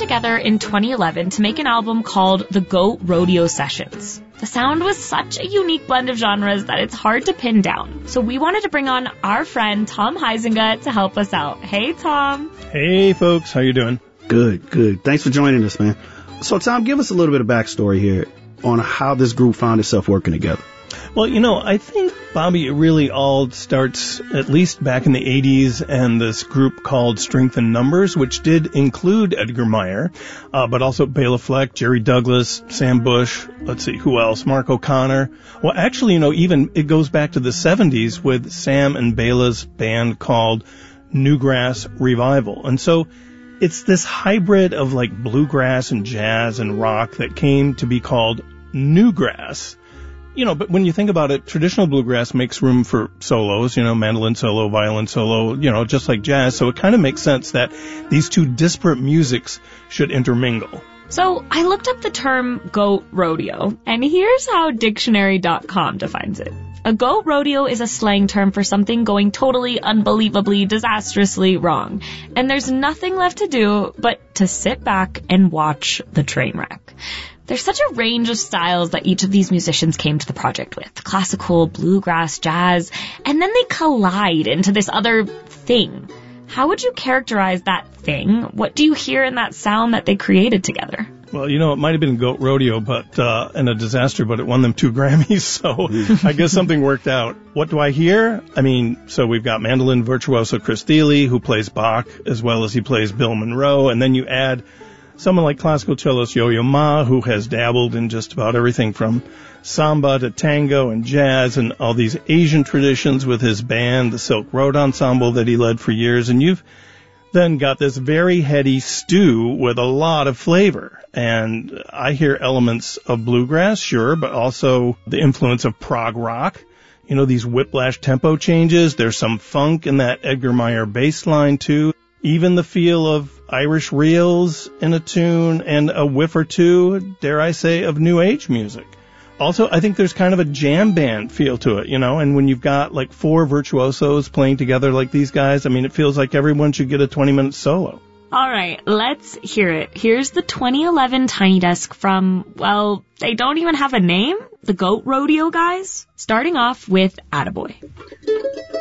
together in 2011 to make an album called The Goat Rodeo Sessions. The sound was such a unique blend of genres that it's hard to pin down. So we wanted to bring on our friend Tom Huizenga to help us out. Hey, Tom. Hey, folks. How you doing? Good. Thanks for joining us, man. So, Tom, give us a little bit of backstory here on how this group found itself working together. Well, I think, Bobby, it really all starts at least back in the 80s and this group called Strength in Numbers, which did include Edgar Meyer, but also Bela Fleck, Jerry Douglas, Sam Bush, let's see, who else? Mark O'Connor. Well, actually, even it goes back to the 70s with Sam and Bela's band called Newgrass Revival. And so it's this hybrid of like bluegrass and jazz and rock that came to be called newgrass. But when you think about it, traditional bluegrass makes room for solos, mandolin solo, violin solo, just like jazz. So it kind of makes sense that these two disparate musics should intermingle. So I looked up the term goat rodeo, and here's how dictionary.com defines it. A goat rodeo is a slang term for something going totally, unbelievably, disastrously wrong. And there's nothing left to do but to sit back and watch the train wreck. There's such a range of styles that each of these musicians came to the project with. Classical, bluegrass, jazz, and then they collide into this other thing. How would you characterize that thing? What do you hear in that sound that they created together? Well, it might have been Goat Rodeo, and a disaster, but it won them 2 Grammys, so I guess something worked out. What do I hear? So we've got mandolin virtuoso Chris Thile, who plays Bach, as well as he plays Bill Monroe, and then you add someone like classical cellist Yo-Yo Ma, who has dabbled in just about everything from samba to tango and jazz and all these Asian traditions with his band, the Silk Road Ensemble, that he led for years. And you've then got this very heady stew with a lot of flavor. And I hear elements of bluegrass, sure, but also the influence of prog rock. These whiplash tempo changes. There's some funk in that Edgar Meyer bass line, too. Even the feel of Irish reels in a tune and a whiff or two, dare I say, of new age music. Also, I think there's kind of a jam band feel to it, and when you've got like 4 virtuosos playing together like these guys, it feels like everyone should get a 20-minute solo. All right, let's hear it. Here's the 2011 Tiny Desk from, they don't even have a name, the Goat Rodeo guys, starting off with Attaboy.